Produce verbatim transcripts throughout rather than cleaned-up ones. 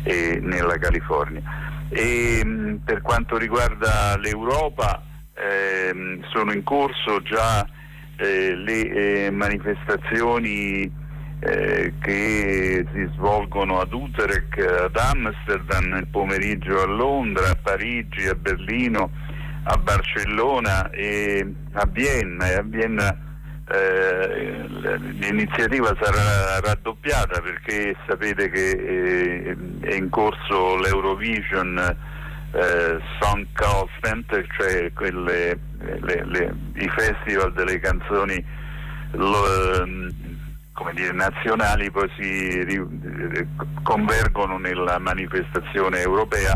e nella California. E mh, per quanto riguarda l'Europa, ehm, sono in corso già eh, le eh, manifestazioni Eh, che si svolgono ad Utrecht, ad Amsterdam, nel pomeriggio a Londra, a Parigi, a Berlino, a Barcellona e a Vienna. E a Vienna eh, l'iniziativa sarà raddoppiata, perché sapete che eh, è in corso l'Eurovision eh, Song Contest, cioè quelle, le, le, i festival delle canzoni lo, come dire, nazionali, poi si ri, convergono nella manifestazione europea,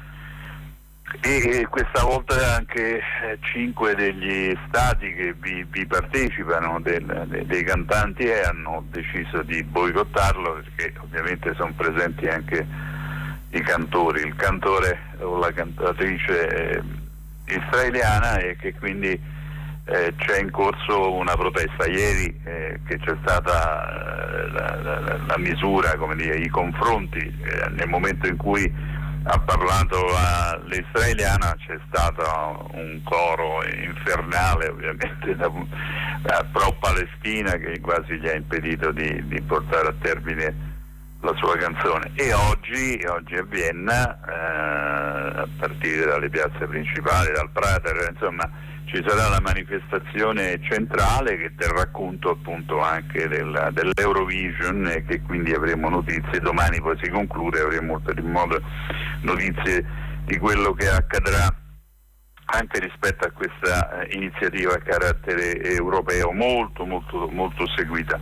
e questa volta anche cinque degli stati che vi, vi partecipano del, de, dei cantanti e hanno deciso di boicottarlo, perché ovviamente sono presenti anche i cantori, il cantore o la cantatrice israeliana, e che quindi Eh, c'è in corso una protesta. Ieri eh, che c'è stata eh, la, la, la misura, come dire, i confronti, eh, nel momento in cui ha parlato la, l'israeliana c'è stato un coro infernale, ovviamente da, da pro-Palestina, che quasi gli ha impedito di, di portare a termine la sua canzone. E oggi, oggi a Vienna, eh, a partire dalle piazze principali, dal Prater, insomma, ci sarà la manifestazione centrale che terrà conto appunto anche del, dell'Eurovision, e che quindi avremo notizie. Domani poi si conclude, avremo in modo notizie di quello che accadrà anche rispetto a questa eh, iniziativa a carattere europeo molto molto molto seguita.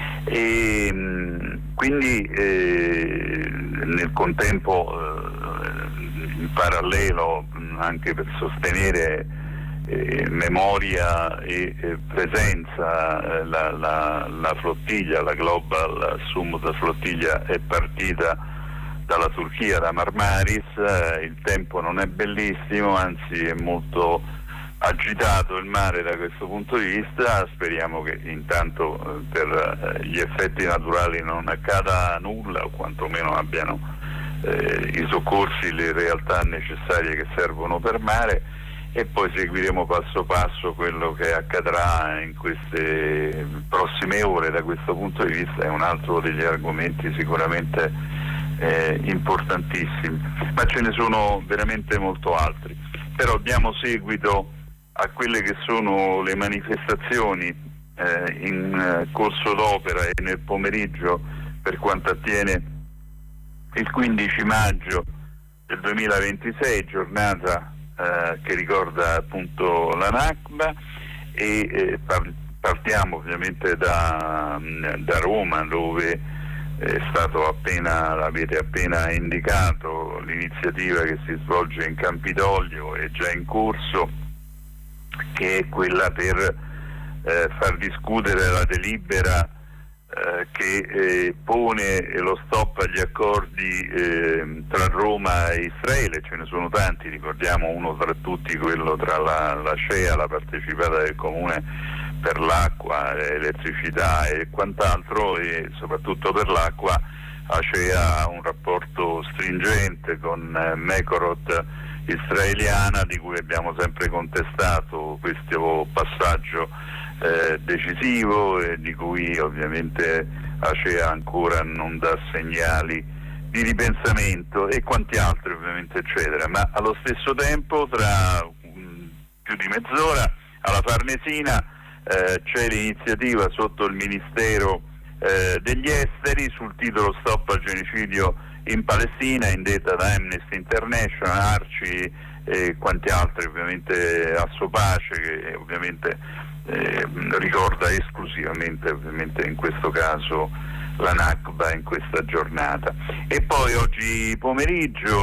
E mh, quindi eh, nel contempo eh, in parallelo, mh, anche per sostenere Eh, memoria e eh, presenza, eh, la, la, la flottiglia, la Global Summit flottiglia è partita dalla Turchia, da Marmaris. Eh, il tempo non è bellissimo, anzi è molto agitato il mare da questo punto di vista. Speriamo che intanto eh, per eh, gli effetti naturali non accada nulla, o quantomeno abbiano eh, i soccorsi, le realtà necessarie che servono per mare, e poi seguiremo passo passo quello che accadrà in queste prossime ore. Da questo punto di vista è un altro degli argomenti sicuramente eh, importantissimi, ma ce ne sono veramente molto altri. Però diamo seguito a quelle che sono le manifestazioni eh, in eh, corso d'opera e nel pomeriggio per quanto attiene il quindici maggio del duemilaventisei, giornata Eh, che ricorda appunto la Nakba, e eh, par- partiamo ovviamente da, da Roma, dove è stato appena, l'avete appena indicato, l'iniziativa che si svolge in Campidoglio è già in corso, che è quella per eh, far discutere la delibera Eh, che eh, pone lo stop agli accordi eh, tra Roma e Israele. Ce ne sono tanti, ricordiamo uno tra tutti quello tra la, la C E A, la partecipata del Comune per l'acqua, l'elettricità e quant'altro, e soprattutto per l'acqua la C E A ha un rapporto stringente con eh, Mekorot israeliana, di cui abbiamo sempre contestato questo passaggio Eh, decisivo, e di cui ovviamente A C E A ancora non dà segnali di ripensamento, e quanti altri ovviamente eccetera. Ma allo stesso tempo, tra mh, più di mezz'ora alla Farnesina eh, c'è l'iniziativa sotto il Ministero eh, degli Esteri sul titolo Stop al genocidio in Palestina, indetta da Amnesty International, Arci e quanti altri, ovviamente Assopace, che ovviamente Eh, ricorda esclusivamente, ovviamente in questo caso, la Nakba in questa giornata. E poi oggi pomeriggio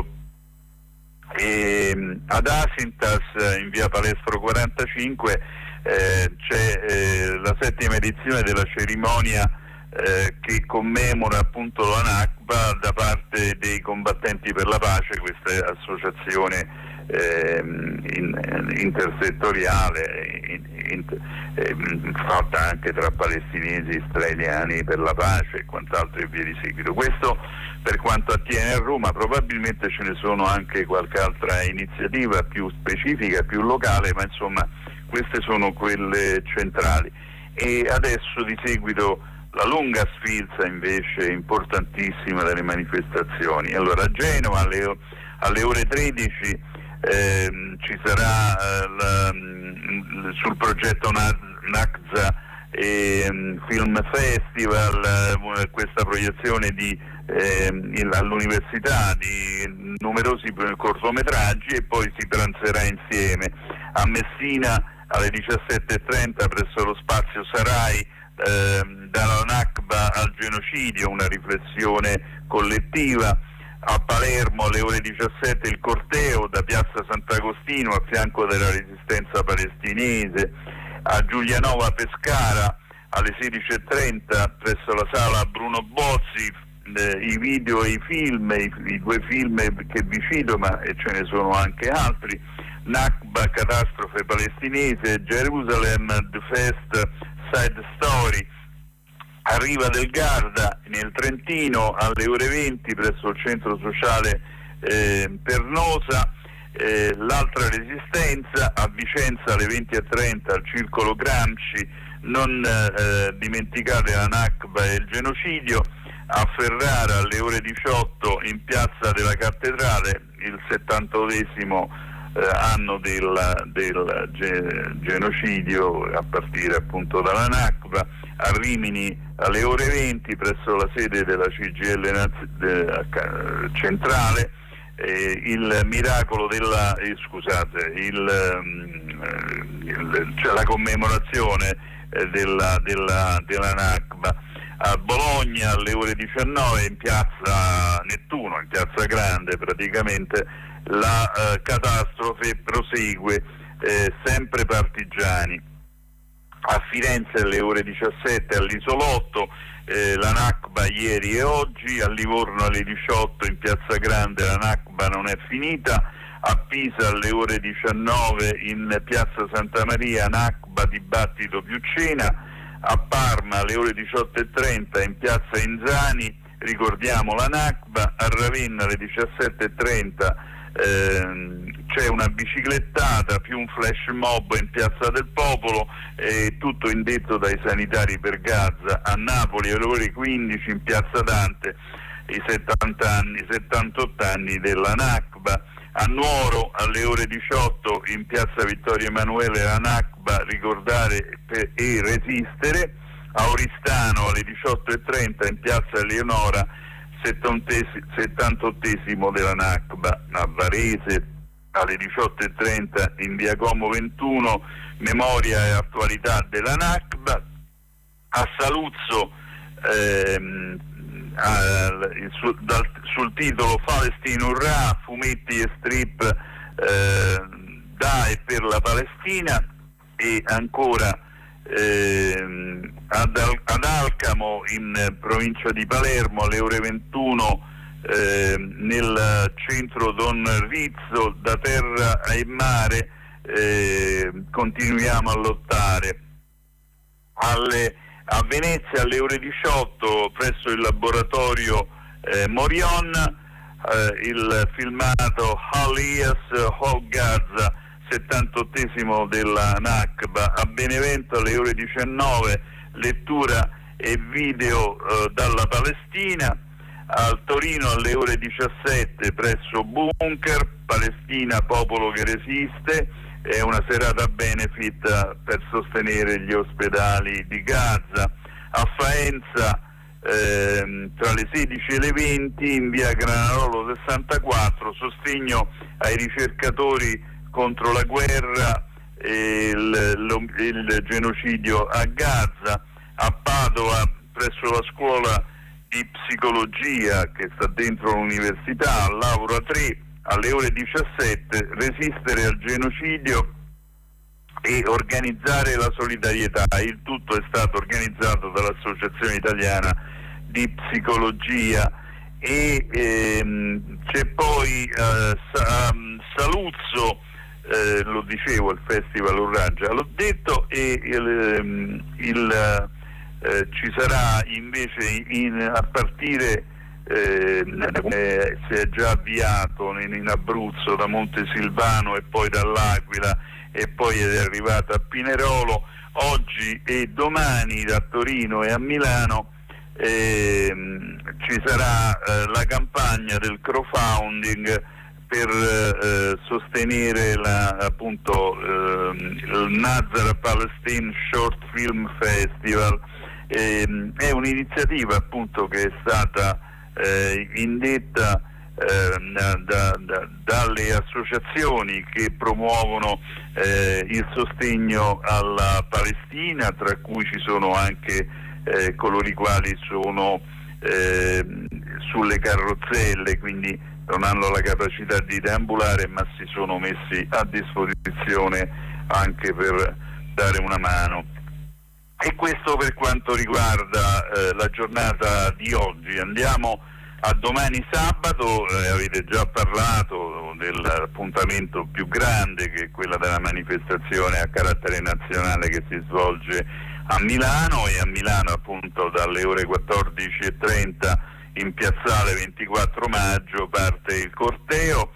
eh, ad Asintas, in via Palestro quarantacinque, eh, c'è eh, la settima edizione della cerimonia eh, che commemora appunto la Nakba da parte dei combattenti per la pace, questa associazione eh, in, intersettoriale in, in, eh, fatta anche tra palestinesi e israeliani per la pace e quant'altro e via di seguito. Questo per quanto attiene a Roma. Probabilmente ce ne sono anche qualche altra iniziativa più specifica, più locale, ma insomma queste sono quelle centrali. E adesso di seguito la lunga sfilza invece importantissima delle manifestazioni. Allora a Genova alle, alle ore tredici ehm, ci sarà eh, la, sul progetto Nakza ehm, Film Festival eh, questa proiezione di, ehm, all'università di numerosi cortometraggi e poi si pranzerà insieme. A Messina alle diciassette e trenta presso lo spazio Sarai, eh, dalla Nakba al genocidio, una riflessione collettiva. A Palermo alle ore diciassette il corteo da Piazza Sant'Agostino a fianco della resistenza palestinese. A Giulianova Pescara alle sedici e trenta presso la sala Bruno Bozzi, eh, i video e i film, i, i due film che vi cito, ma ce ne sono anche altri. Nakba, catastrofe palestinese, Jerusalem, The Fest, Side Story. A Riva del Garda, nel Trentino, alle ore venti presso il centro sociale eh, Pernosa, eh, l'altra resistenza. A Vicenza alle venti e trenta al Circolo Gramsci, non eh, dimenticate la Nakba e il genocidio. A Ferrara alle ore diciotto in Piazza della Cattedrale, il settantovesimo Eh, anno del, del ge- genocidio a partire appunto dalla Nakba. A Rimini alle ore venti presso la sede della C G I L naz- de- centrale eh, il miracolo della eh, scusate il, um, il, cioè la commemorazione eh, della, della, della Nakba. A Bologna alle ore diciannove in piazza Nettuno, in piazza Grande praticamente, la eh, catastrofe prosegue, eh, sempre partigiani. A Firenze alle ore diciassette all'Isolotto, eh, la Nakba ieri e oggi. A Livorno alle diciotto in piazza Grande la Nakba non è finita. A Pisa alle ore diciannove in piazza Santa Maria Nakba dibattito più cena. A Parma alle ore diciotto e trenta in piazza Inzani ricordiamo la Nakba. A Ravenna alle diciassette e trenta ehm, c'è una biciclettata più un flash mob in piazza del Popolo, eh, tutto indetto dai sanitari per Gaza. A Napoli alle ore quindici in piazza Dante i settanta anni, settantotto anni della Nakba. A Nuoro alle ore diciotto in piazza Vittorio Emanuele la Nakba, ricordare e resistere. A Oristano alle diciotto e trenta in piazza Eleonora, settantottesimo della Nakba. A Varese alle diciotto e trenta in via Como ventuno, memoria e attualità della Nakba. A Saluzzo ehm, al, sul, dal, sul titolo Palestine Urrà, fumetti e strip eh, da e per la Palestina. E ancora eh, ad, ad Alcamo in provincia di Palermo alle ore ventuno eh, nel centro Don Rizzo, da terra e mare eh, continuiamo a lottare. Alle A Venezia alle ore diciotto presso il laboratorio eh, Morion eh, il filmato Alias Hol Gaza, settantottesimo della Nakba. A Benevento alle ore diciannove lettura e video eh, dalla Palestina. A Torino alle ore diciassette presso Bunker, Palestina popolo che resiste. È una serata benefit per sostenere gli ospedali di Gaza. A Faenza ehm, tra le sedici e le venti in via Granarolo sessantaquattro, sostegno ai ricercatori contro la guerra e il, lo, il genocidio a Gaza. A Padova presso la scuola di psicologia che sta dentro l'università, all'Aura tre alle ore diciassette, resistere al genocidio e organizzare la solidarietà. Il tutto è stato organizzato dall'Associazione Italiana di Psicologia e ehm, c'è poi eh, Sa- Saluzzo, eh, lo dicevo, il Festival Urraggia, l'ho detto, e il, il, eh, ci sarà invece in, a partire eh, eh, si è già avviato in, in Abruzzo da Montesilvano e poi dall'Aquila e poi è arrivata a Pinerolo, oggi e domani da Torino e a Milano. Eh, ci sarà eh, la campagna del crowdfunding per eh, sostenere la, appunto eh, il Nazareth Palestine Short Film Festival. Eh, è un'iniziativa appunto che è stata eh, indetta eh, da, da, dalle associazioni che promuovono eh, il sostegno alla Palestina, tra cui ci sono anche Eh, coloro i quali sono eh, sulle carrozzelle, quindi non hanno la capacità di deambulare, ma si sono messi a disposizione anche per dare una mano. E questo per quanto riguarda eh, la giornata di oggi. Andiamo a domani sabato, eh, avete già parlato dell'appuntamento più grande, che è quella della manifestazione a carattere nazionale che si svolge a Milano, e a Milano appunto dalle ore quattordici e trenta in piazzale ventiquattro maggio parte il corteo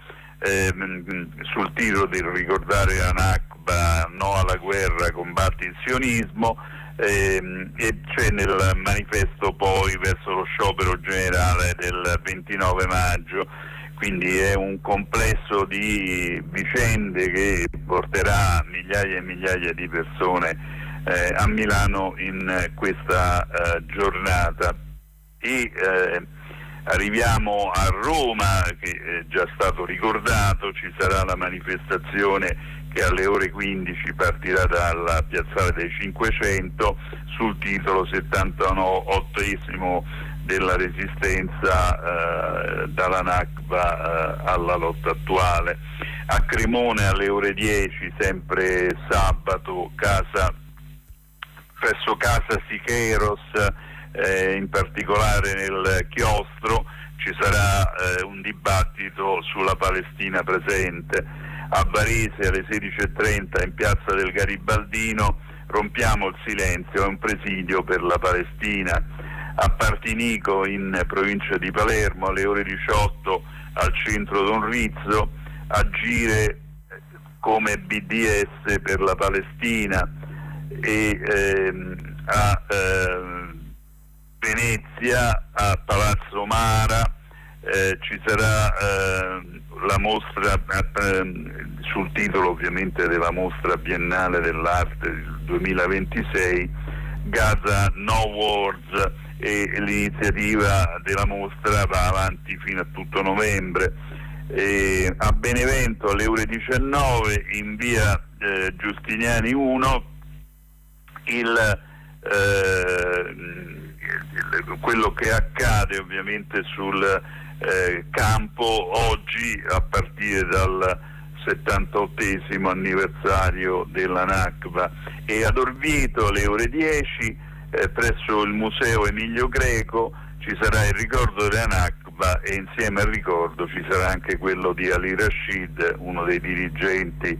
ehm, sul titolo di ricordare la Nakba, no alla guerra, combatti il sionismo, ehm, e c'è nel manifesto poi verso lo sciopero generale del ventinove maggio. Quindi è un complesso di vicende che porterà migliaia e migliaia di persone Eh, a Milano in eh, questa eh, giornata. E eh, arriviamo a Roma, che è già stato ricordato, ci sarà la manifestazione che alle ore quindici partirà dalla piazzale dei Cinquecento sul titolo settantottesimo della resistenza eh, dalla Nakba eh, alla lotta attuale. A Cremone alle ore dieci, sempre sabato, casa presso casa Sicheros, eh, in particolare nel chiostro, ci sarà eh, un dibattito sulla Palestina presente. A Varese alle sedici e trenta in piazza del Garibaldino rompiamo il silenzio, è un presidio per la Palestina. A Partinico in provincia di Palermo alle ore diciotto al centro Don Rizzo, agire come B D S per la Palestina. E ehm, a eh, Venezia, a Palazzo Mara, eh, ci sarà eh, la mostra eh, sul titolo ovviamente della mostra biennale dell'arte del duemilaventisei, Gaza No Wars, e l'iniziativa della mostra va avanti fino a tutto novembre. E a Benevento alle ore diciannove in via eh, Giustiniani uno Il, eh, quello che accade ovviamente sul eh, campo oggi a partire dal settantottesimo anniversario della Nakba. E ad Orvieto alle ore dieci eh, presso il Museo Emilio Greco ci sarà il ricordo della Nakba, e insieme al ricordo ci sarà anche quello di Ali Rashid, uno dei dirigenti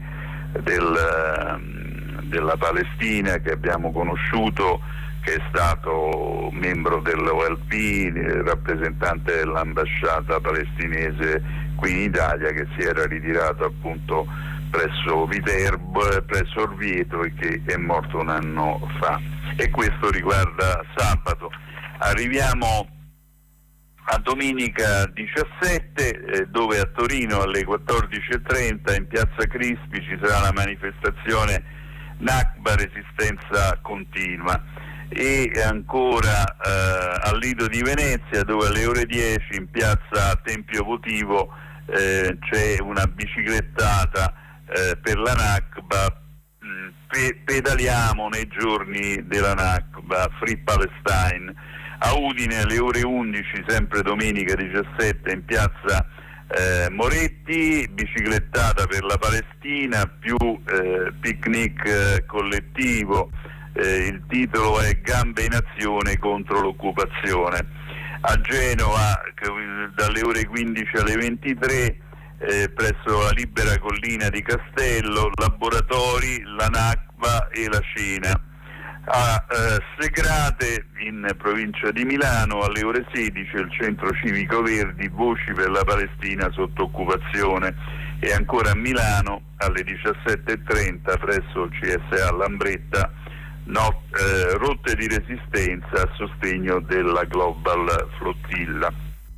del della Palestina che abbiamo conosciuto, che è stato membro dell'O L P, rappresentante dell'ambasciata palestinese qui in Italia, che si era ritirato appunto presso Viterbo, presso Orvieto, e che è morto un anno fa. E questo riguarda sabato. Arriviamo a domenica diciassette, eh, dove a Torino alle quattordici e trenta in piazza Crispi ci sarà la manifestazione Nakba Resistenza Continua. E ancora eh, al Lido di Venezia, dove alle ore dieci in piazza Tempio Votivo eh, c'è una biciclettata eh, per la Nakba. Pe- pedaliamo nei giorni della Nakba, Free Palestine. A Udine alle ore undici, sempre domenica diciassette, in piazza eh, Moretti, biciclettata per la Palestina più eh, picnic eh, collettivo. Eh, il titolo è Gambe in azione contro l'occupazione. A Genova dalle ore quindici alle ventitré eh, presso la Libera Collina di Castello, laboratori, la NACVA e la cena. A eh, Segrate, in provincia di Milano, alle ore sedici il Centro Civico Verdi, Voci per la Palestina sotto occupazione. E ancora a Milano alle diciassette e trenta presso il C S A Lambretta, not, eh, rotte di resistenza a sostegno della Global Flottilla.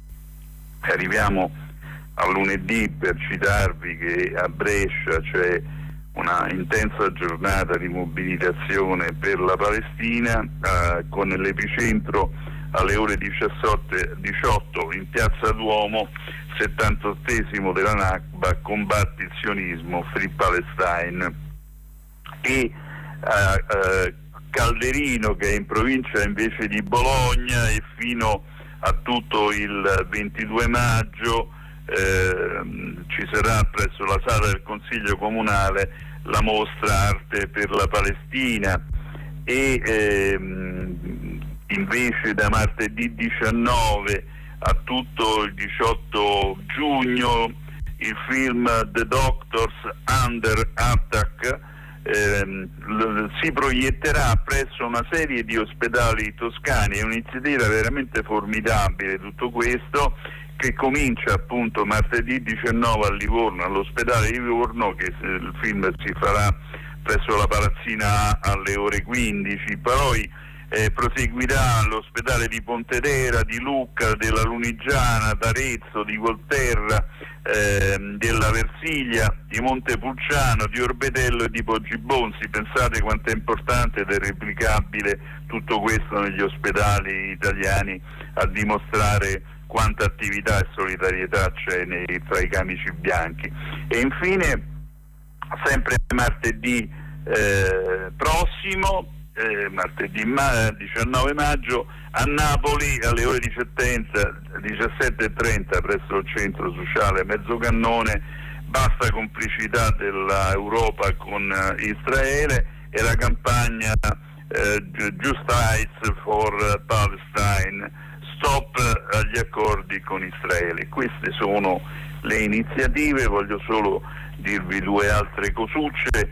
Arriviamo a lunedì per citarvi che a Brescia c'è una intensa giornata di mobilitazione per la Palestina eh, con l'epicentro alle ore diciotto in Piazza Duomo, settantottesimo della Nakba, combatti il sionismo, Free Palestine. E eh, eh, Calderino, che è in provincia invece di Bologna, e fino a tutto il ventidue maggio eh, ci sarà presso la sala del Consiglio Comunale la mostra Arte per la Palestina. E ehm, invece da martedì diciannove a tutto il diciotto giugno il film The Doctors Under Attack ehm, l- si proietterà presso una serie di ospedali toscani. È un'iniziativa veramente formidabile tutto questo, che comincia appunto martedì diciannove a Livorno, all'ospedale di Livorno, che il film si farà presso la Palazzina A alle ore quindici, poi eh, proseguirà all'ospedale di Pontedera, di Lucca, della Lunigiana, d'Arezzo, di Volterra, eh, della Versiglia, di Montepulciano, di Orbetello e di Poggibonsi. Pensate quanto è importante ed è replicabile tutto questo negli ospedali italiani, a dimostrare quanta attività e solidarietà c'è nei, tra i camici bianchi. E infine, sempre martedì eh, prossimo, eh, martedì ma- diciannove maggio, a Napoli alle ore diciassette e trenta presso il centro sociale Mezzocannone, basta complicità dell'Europa con Israele e la campagna eh, Justice for Palestine, stop agli accordi con Israele. Queste sono le iniziative. Voglio solo dirvi due altre cosucce,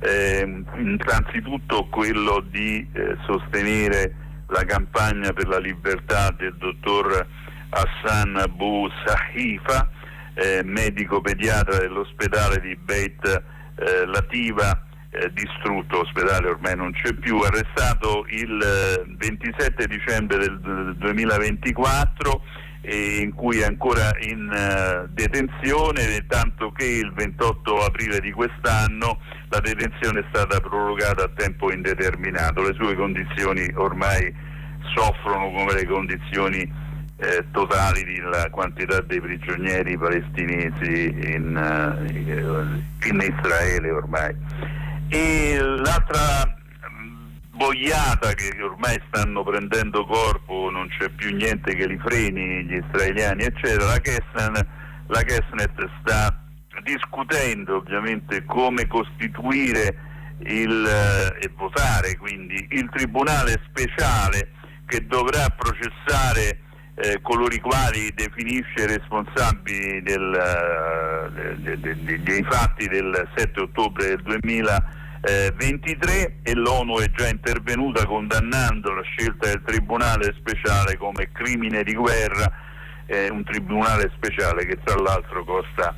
eh, innanzitutto quello di eh, sostenere la campagna per la libertà del dottor Hassan Abu Sahifa, eh, medico pediatra dell'ospedale di Beit eh, Lativa, eh, distrutto, ospedale ormai non c'è più, arrestato il eh, ventisette dicembre del duemilaventiquattro, e in cui è ancora in uh, detenzione, tanto che il ventotto aprile di quest'anno la detenzione è stata prorogata a tempo indeterminato. Le sue condizioni ormai soffrono come le condizioni eh, totali della quantità dei prigionieri palestinesi in, uh, in Israele ormai. E l'altra boiata che ormai stanno prendendo corpo, non c'è più niente che li freni, gli israeliani eccetera, la Knesset, la Knesset sta discutendo ovviamente come costituire il, eh, e votare quindi il tribunale speciale che dovrà processare eh, coloro i quali definisce responsabili del, de, de, de, dei fatti del sette ottobre del duemilaventitré, e l'ONU è già intervenuta condannando la scelta del tribunale speciale come crimine di guerra, eh, un tribunale speciale che tra l'altro costa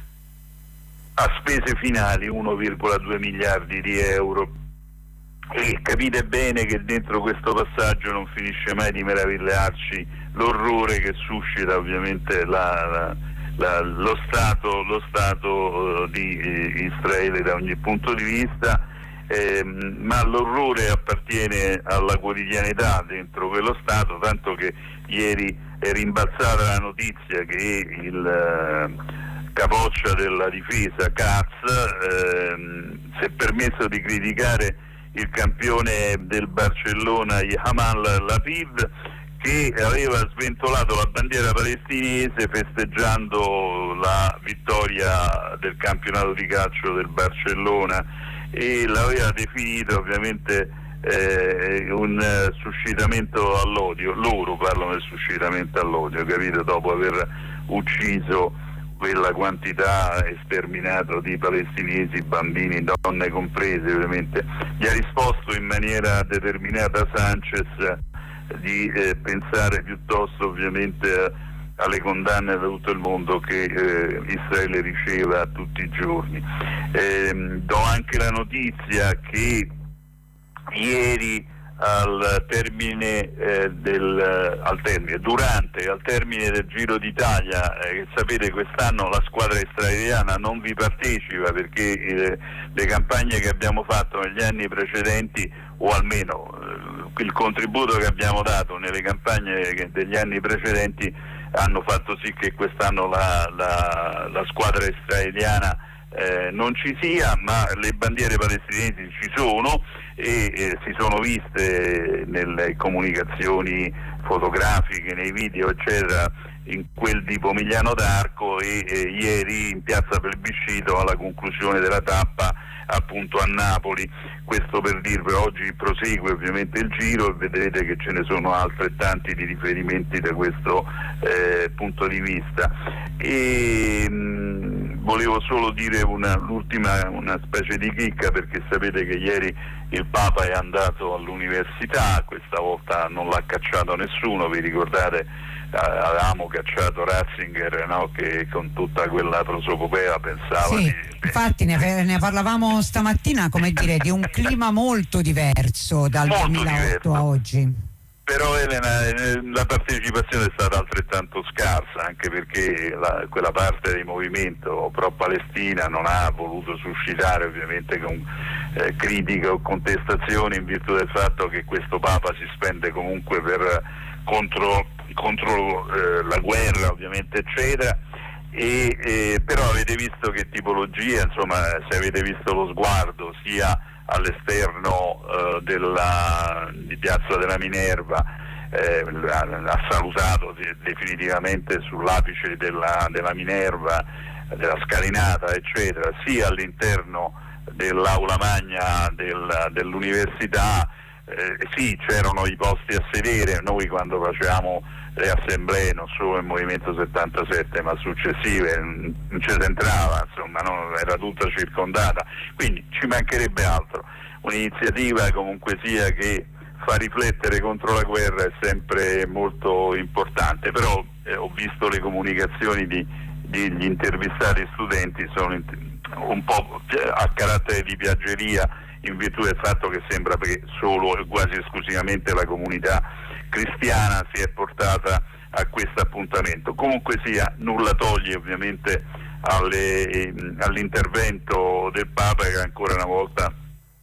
a spese finali uno virgola due miliardi di euro. E capite bene che dentro questo passaggio non finisce mai di meravigliarci l'orrore che suscita ovviamente la, la, la, lo Stato, lo stato uh, di eh, Israele da ogni punto di vista, eh, ma l'orrore appartiene alla quotidianità dentro quello Stato, tanto che ieri è rimbalzata la notizia che il uh, capoccia della difesa Katz eh, si è permesso di criticare il campione del Barcellona Yamal Lapid, che aveva sventolato la bandiera palestinese festeggiando la vittoria del campionato di calcio del Barcellona e l'aveva definito ovviamente eh, un suscitamento all'odio. Loro parlano del suscitamento all'odio, capito? Dopo aver ucciso quella quantità sterminato di palestinesi, bambini, donne comprese, ovviamente. Gli ha risposto in maniera determinata Sanchez di eh, pensare piuttosto ovviamente alle condanne da tutto il mondo che eh, Israele riceva tutti i giorni. Eh, do anche la notizia che ieri al termine eh, del al termine, durante al termine del Giro d'Italia, eh, sapete quest'anno la squadra israeliana non vi partecipa perché eh, le campagne che abbiamo fatto negli anni precedenti, o almeno eh, il contributo che abbiamo dato nelle campagne che, degli anni precedenti, hanno fatto sì che quest'anno la, la, la squadra israeliana Eh, non ci sia, ma le bandiere palestinesi ci sono e eh, si sono viste nelle comunicazioni fotografiche, nei video eccetera, in quel di Pomigliano d'Arco e eh, ieri in piazza Plebiscito alla conclusione della tappa appunto a Napoli. Questo per dirvi, oggi prosegue ovviamente il giro e vedrete che ce ne sono altrettanti di riferimenti da questo eh, punto di vista. E mh, volevo solo dire una, l'ultima, una specie di chicca, perché sapete che ieri il Papa è andato all'università, questa volta non l'ha cacciato nessuno, vi ricordate? Avevamo cacciato Ratzinger, no? Che con tutta quella prosopopea pensava sì, di... infatti ne, ne parlavamo stamattina, come dire, di un clima molto diverso dal molto duemilaotto diverso. a oggi. Però Elena, la partecipazione è stata altrettanto scarsa, anche perché la, quella parte del movimento pro-Palestina non ha voluto suscitare ovviamente con eh, critica o contestazioni in virtù del fatto che questo Papa si spende comunque per contro contro eh, la guerra ovviamente eccetera, e eh, però avete visto che tipologia, insomma, se avete visto lo sguardo sia all'esterno eh, della, di Piazza della Minerva, eh, ha salutato de- definitivamente sull'apice della, della Minerva, della scalinata eccetera, sia all'interno dell'aula magna del, dell'università. Eh, sì, c'erano i posti a sedere, noi quando facevamo le assemblee, non solo il Movimento settantasette ma successive, non ci si entrava, insomma, no? Era tutta circondata, quindi ci mancherebbe altro. Un'iniziativa comunque sia che fa riflettere contro la guerra è sempre molto importante, però eh, ho visto le comunicazioni di, degli intervistati studenti, sono un po' a carattere di piaggeria, in virtù del fatto che sembra che solo e quasi esclusivamente la comunità cristiana si è portata a questo appuntamento. Comunque sia, nulla toglie ovviamente alle, eh, all'intervento del Papa, che ancora una volta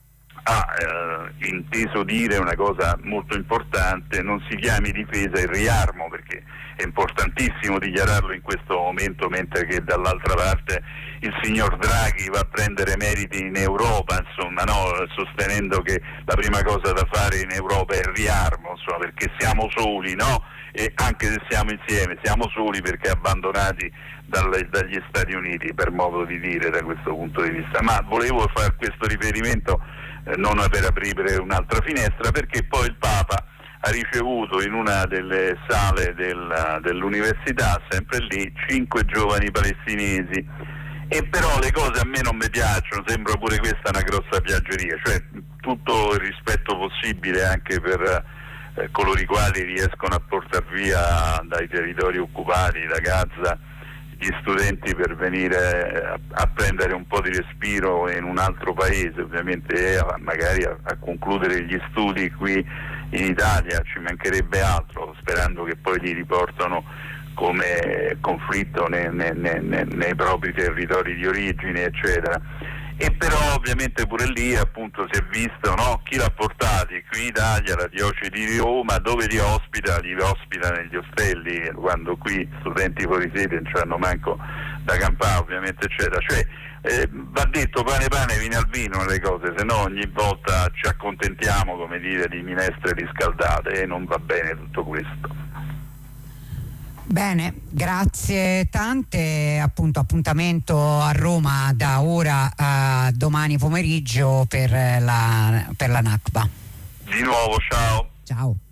ha eh, inteso dire una cosa molto importante: non si chiami difesa il riarmo, perché è importantissimo dichiararlo in questo momento, mentre che dall'altra parte il signor Draghi va a prendere meriti in Europa, insomma, no? Sostenendo che la prima cosa da fare in Europa è il riarmo, insomma, perché siamo soli, no? E anche se siamo insieme siamo soli perché abbandonati dalle, dagli Stati Uniti, per modo di dire, da questo punto di vista. Ma volevo fare questo riferimento eh, non per aprire un'altra finestra, perché poi il Papa ha ricevuto in una delle sale del, dell'università, sempre lì, cinque giovani palestinesi, e però le cose a me non mi piacciono, sembra pure questa una grossa piaggeria, cioè tutto il rispetto possibile anche per eh, coloro i quali riescono a portare via dai territori occupati, da Gaza, gli studenti per venire a, a prendere un po' di respiro in un altro paese, ovviamente, e a, magari a, a concludere gli studi qui in Italia, ci mancherebbe altro, sperando che poi li riportano come conflitto nei, nei, nei, nei propri territori di origine eccetera. e però ovviamente pure lì appunto si è visto, no? Chi l'ha portati qui in Italia, la diocesi di Roma, dove li ospita? Li ospita negli ostelli, quando qui studenti fuori sede non c'hanno manco da campare ovviamente eccetera, cioè eh, va detto pane pane vino al vino le cose, se no ogni volta ci accontentiamo, come dire, di minestre riscaldate e non va bene tutto questo. Bene, grazie tante, appunto appuntamento a Roma da ora a domani pomeriggio per la, per la Nakba. Di nuovo, ciao. Ciao.